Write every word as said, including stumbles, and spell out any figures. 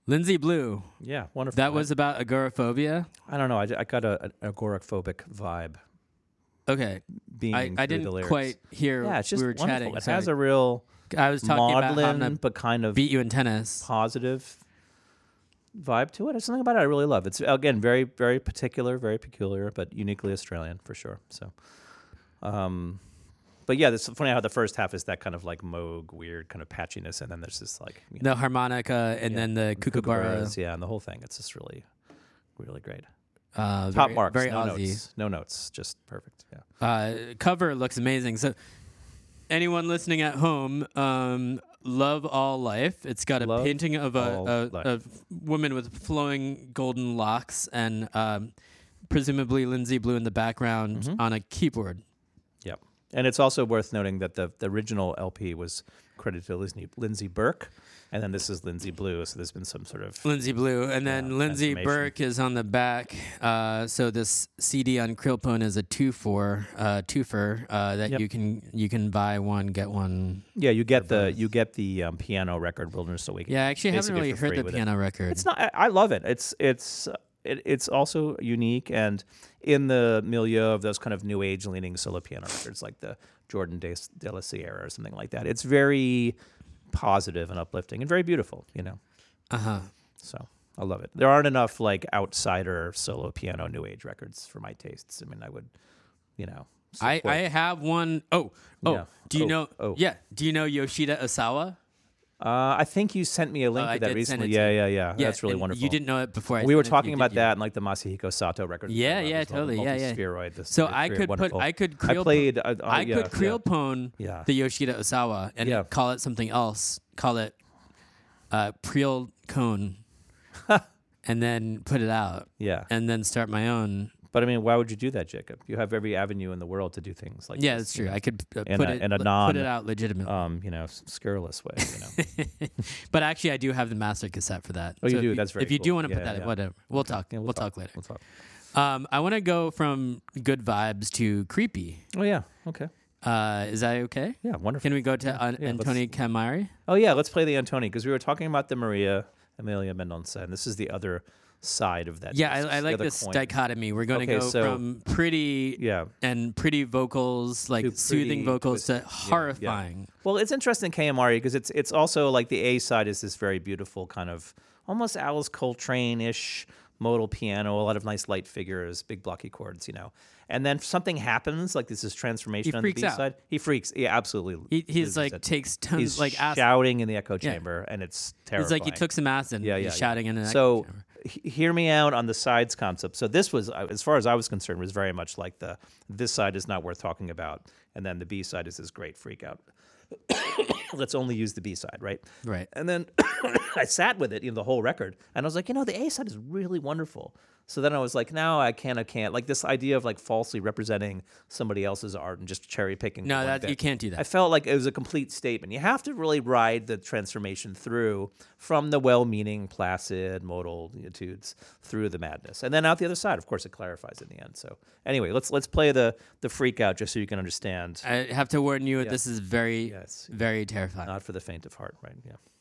Lindsay Blue. Yeah, wonderful. That was about agoraphobia. I don't know. I, I got a, an agoraphobic vibe. Okay, Beaming I, I through didn't the lyrics. quite hear. Yeah, it's just we were wonderful. chatting. It Sorry. has a real I was talking about how maudlin I'm but kind of beat you in tennis. positive vibe to it. There's something about it I really love. It's again very, very particular, very peculiar, but uniquely Australian for sure. So, um, but yeah, it's funny how the first half is that kind of like Moog weird kind of patchiness, and then there's this like you know, The harmonica and yeah, then the kookaburra. kookaburras, yeah, and the whole thing. It's just really, really great. Uh, Top very, marks, very no Aussie. notes, no notes, just perfect. Yeah. Uh, cover looks amazing. So, anyone listening at home, um, Love All Life. It's got a Love painting of a, All a, Life. a woman with flowing golden locks and um, presumably Lindsay Blue in the background Mhm. on a keyboard. Yep. And it's also worth noting that the, the original L P was credited to Lindsay, Lindsay Burke, and then this is Lindsay Blue, so there's been some sort of... Lindsay Blue, and then Yeah, Lindsay transformation. Burke is on the back. Uh, so this C D on Krillpone is a two for uh, twofer uh, that Yep. you can you can buy one get one. Yeah, you get the both. you get the um, piano record, Wilderness Awakening. Yeah, I actually haven't basically really for heard free the with it. piano record. It's not. I, I love it. It's it's uh, it, it's also unique and in the milieu of those kind of new age leaning solo piano records, like the Jordan de, de la Sierra or something like that. It's very positive and uplifting and very beautiful. You know, Uh huh. so I love it. There aren't enough like outsider solo piano new age records for my tastes. I mean, I would, you know. I, support- I have one oh oh Yeah. do you Oh, know oh. yeah do you know Yoshida Osawa? Uh, I think you sent me a link Oh, I to that did send recently. it to Yeah, you. yeah, yeah, Yeah, That's really and wonderful. You didn't know it before. I we sent were it to talking you, about did you? that and like the Masahiko Sato record. we Yeah, talked about yeah, as well, the totally. Yeah, yeah. multi-spheroid, the So sphere- I very could put wonderful. I could I creel played. Uh, uh, I yeah, could creel yeah. pone Yeah. the Yoshida Osawa and Yeah. call it something else. Call it uh, Preel Cone, and then put it out, Yeah, and then start my own. but I mean, why would you do that, Jacob? You have every avenue in the world to do things like Yeah, this, that's you true. know, I could uh, in put a- it in a put non- it out legitimately. um, you know, s- scurrilous way. You know, But actually, I do have the master cassette for that. Oh, you So do? if That's very If you do cool. want to Yeah, put that, yeah. in, whatever. We'll talk. Yeah, we'll, talk later. We'll talk. Um, I want to go from good vibes to creepy. Oh yeah, okay, Uh, is that okay? yeah, wonderful. Can we go to Yeah, An- yeah, let's- Antoni Camari? Oh yeah, let's play the Antoni because we were talking about the Maria Emilia Mendonça, and this is the other side of that. Yeah, disc, I, I the like other this coin. dichotomy. We're going to Okay, go so- from pretty Yeah. and pretty vocals, like To pretty soothing vocals, to twisted. Yeah, yeah. horrifying. Well, it's interesting, K M R, because it's it's also like the A side is this very beautiful kind of almost Alice Coltrane-ish modal piano, a lot of nice light figures, big blocky chords, you know. And then something happens, like this is transformation He on the freaks B out. side. He freaks. Yeah, absolutely. He, he's loses like it. takes tons He's like acid. shouting in the echo Yeah. chamber, and it's terrifying. It's like he took some acid. Yeah, and yeah, he's yeah. shouting in an So echo chamber. he- hear me out on the sides concept. So this was, uh, as far as I was concerned, was very much like the this side is not worth talking about, and then the B side is this great freak out. Let's only use the B side, right? Right. And then I sat with it, you know, the whole record, and I was like, you know, the A side is really wonderful. So then I was like, no, I can't, I can't. Like this idea of like falsely representing somebody else's art and just cherry picking. No, one that bit. you can't do that. I felt like it was a complete statement. You have to really ride the transformation through from the well-meaning, placid modal etudes through the madness, and then out the other side. Of course, it clarifies in the end. So anyway, let's let's play the the freak out just so you can understand. I have to warn you, Yeah. this is very, Yes. very terrifying. Not for the faint of heart, right? Yeah.